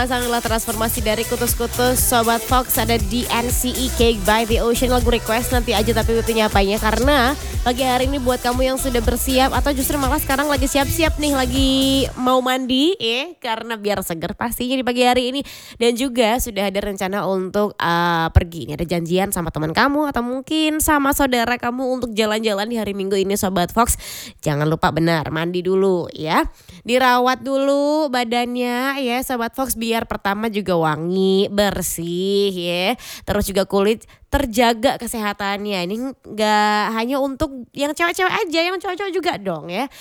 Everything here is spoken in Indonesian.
Sambil transformasi dari kutus-kutus Sobat Fox ada di NCE Cake by The Ocean. Lagu request nanti aja tapi Pipi nyapanya. Karena pagi hari ini buat kamu yang sudah bersiap atau justru malah sekarang lagi siap-siap nih, lagi mau mandi karena biar seger pastinya di pagi hari ini. Dan juga sudah ada rencana untuk pergi. Ini ada janjian sama teman kamu atau mungkin sama saudara kamu untuk jalan-jalan di hari Minggu ini Sobat Fox. Jangan lupa benar mandi dulu ya. Dirawat dulu badannya ya Sobat Fox, biar pertama juga wangi, bersih ya. Terus juga kulit terjaga kesehatannya. Ini nggak hanya untuk yang cewek-cewek aja, yang cowok-cowok juga dong ya.